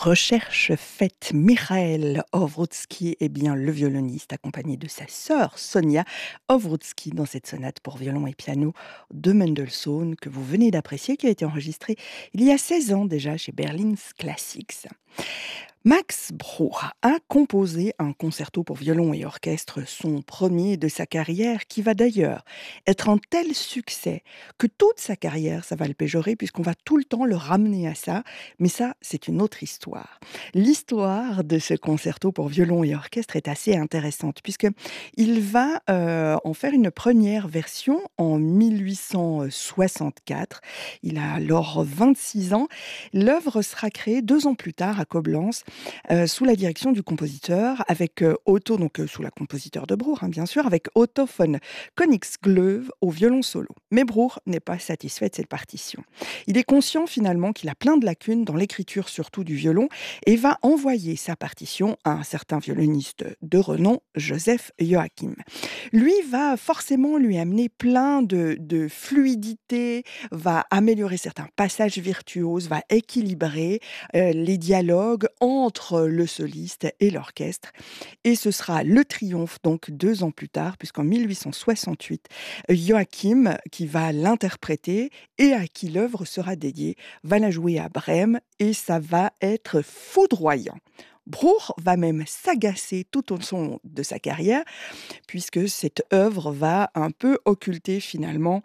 Recherche faite, Mikhail Ovroutsky est bien le violoniste accompagné de sa sœur Sonia Ovroutsky dans cette sonate pour violon et piano de Mendelssohn que vous venez d'apprécier, qui a été enregistrée il y a 16 ans déjà chez Berlin Classics. Max Bruch a composé un concerto pour violon et orchestre, son premier de sa carrière, qui va d'ailleurs être un tel succès que toute sa carrière, ça va le péjorer, puisqu'on va tout le temps le ramener à ça. Mais ça, c'est une autre histoire. L'histoire de ce concerto pour violon et orchestre est assez intéressante, puisque il va en faire une première version en 1864. Il a alors 26 ans. L'œuvre sera créée 2 ans plus tard à Koblenz, sous la direction du compositeur, avec Otto, donc sous la compositeur de Bruch, hein, bien sûr, avec Otto von Königsglöw au violon solo. Mais Bruch n'est pas satisfait de cette partition. Il est conscient finalement qu'il a plein de lacunes dans l'écriture, surtout du violon, et va envoyer sa partition à un certain violoniste de renom, Joseph Joachim. Lui va forcément lui amener plein de fluidité, va améliorer certains passages virtuoses, va équilibrer les dialogues entre le soliste et l'orchestre. Et ce sera le triomphe, donc 2 ans plus tard, puisqu'en 1868, Joachim, qui va l'interpréter et à qui l'œuvre sera dédiée, va la jouer à Brême et ça va être foudroyant. Bruch va même s'agacer tout au long de sa carrière, puisque cette œuvre va un peu occulter finalement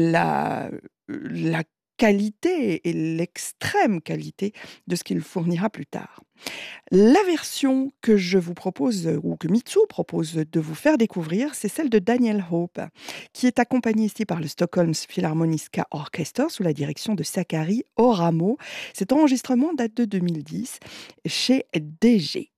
la qualité et l'extrême qualité de ce qu'il fournira plus tard. La version que je vous propose, ou que Mitsu propose de vous faire découvrir, c'est celle de Daniel Hope, qui est accompagné ici par le Stockholm Philharmoniska Orchestra sous la direction de Sakari Oramo. Cet enregistrement date de 2010 chez DG.